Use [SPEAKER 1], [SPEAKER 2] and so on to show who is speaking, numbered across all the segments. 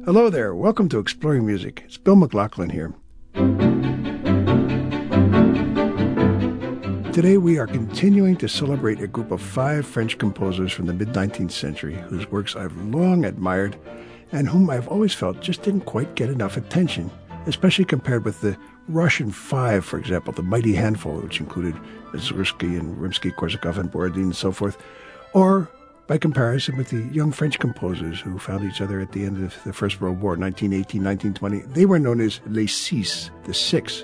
[SPEAKER 1] Hello there. Welcome to Exploring Music. It's Bill McLaughlin here. Today we are continuing to celebrate a group of 5 French composers from the mid-19th century whose works I've long admired and whom I've always felt just didn't quite get enough attention, especially compared with the Russian 5, for example, the Mighty Handful, which included Mussorgsky and Rimsky-Korsakov and Borodin and so forth, or by comparison with the young French composers who found each other at the end of the First World War, 1918, 1920. They were known as Les Six, the Six.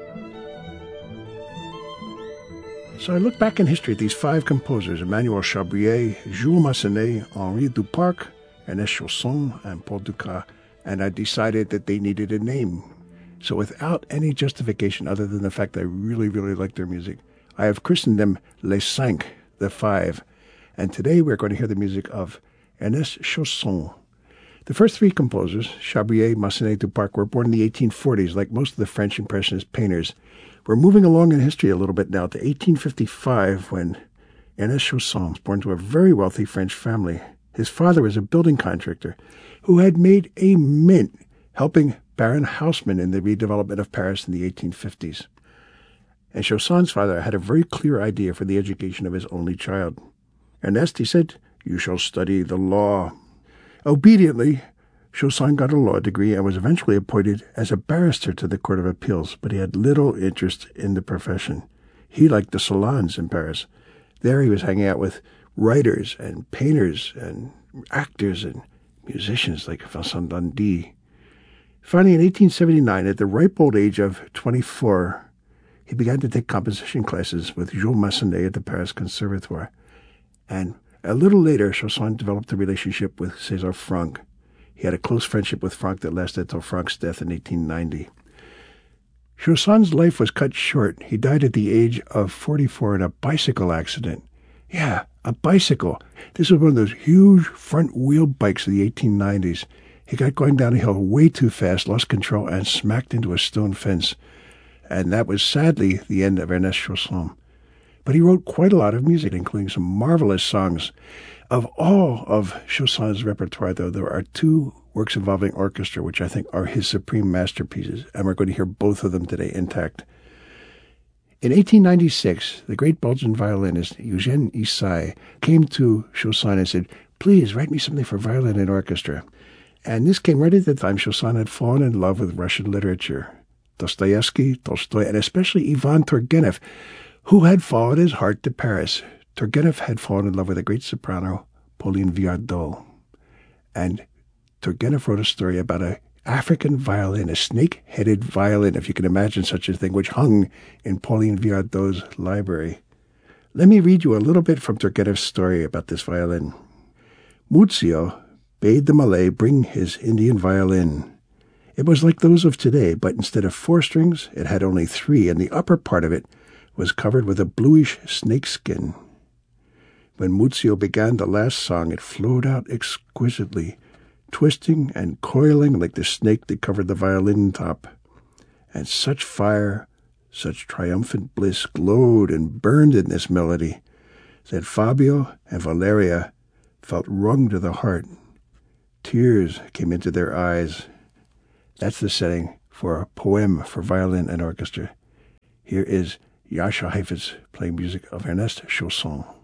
[SPEAKER 1] So I look back in history at these 5 composers, Emmanuel Chabrier, Jules Massenet, Henri Duparc, Ernest Chausson, and Paul Dukas, and I decided that they needed a name. So without any justification other than the fact that I really, really like their music, I have christened them Les Cinq, the 5. And today we're going to hear the music of Ernest Chausson. The first 3 composers, Chabrier, Massenet, Duparc, were born in the 1840s, like most of the French Impressionist painters. We're moving along in history a little bit now to 1855, when Ernest Chausson was born to a very wealthy French family. His father was a building contractor who had made a mint helping Baron Haussmann in the redevelopment of Paris in the 1850s. And Chausson's father had a very clear idea for the education of his only child. Ernest, he said, "You shall study the law." Obediently, Chausson got a law degree and was eventually appointed as a barrister to the Court of Appeals, but he had little interest in the profession. He liked the salons in Paris. There he was hanging out with writers and painters and actors and musicians like Vincent Dandy. Finally, in 1879, at the ripe old age of 24, he began to take composition classes with Jules Massenet at the Paris Conservatoire. And a little later, Chausson developed a relationship with César Franck. He had a close friendship with Franck that lasted until Franck's death in 1890. Chausson's life was cut short. He died at the age of 44 in a bicycle accident. Yeah, a bicycle. This was one of those huge front-wheel bikes of the 1890s. He got going down a hill way too fast, lost control, and smacked into a stone fence. And that was sadly the end of Ernest Chausson. But he wrote quite a lot of music, including some marvelous songs. Of all of Chausson's repertoire, though, there are 2 works involving orchestra, which I think are his supreme masterpieces, and we're going to hear both of them today intact. In 1896, the great Belgian violinist Eugène Ysaÿe came to Chausson and said, "Please write me something for violin and orchestra." And this came right at the time Chausson had fallen in love with Russian literature. Dostoevsky, Tolstoy, and especially Ivan Turgenev, who had followed his heart to Paris. Turgenev had fallen in love with a great soprano, Pauline Viardot. And Turgenev wrote a story about an African violin, a snake-headed violin, if you can imagine such a thing, which hung in Pauline Viardot's library. Let me read you a little bit from Turgenev's story about this violin. Muzio bade the Malay bring his Indian violin. It was like those of today, but instead of 4 strings, it had only 3, and the upper part of it was covered with a bluish snakeskin. When Muzio began the last song, it flowed out exquisitely, twisting and coiling like the snake that covered the violin top. And such fire, such triumphant bliss glowed and burned in this melody that Fabio and Valeria felt wrung to the heart. Tears came into their eyes. That's the setting for a poem for violin and orchestra. Here is Jascha Heifetz playing music of Ernest Chausson.